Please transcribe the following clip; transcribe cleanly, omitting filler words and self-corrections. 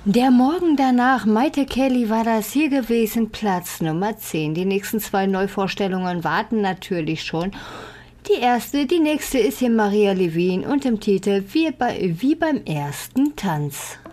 Der Morgen danach, Maite Kelly war das hier gewesen, Platz Nummer 10. Die nächsten 2 Neuvorstellungen warten natürlich schon. Die nächste ist hier Maria Levin und im Titel Wie beim ersten Tanz.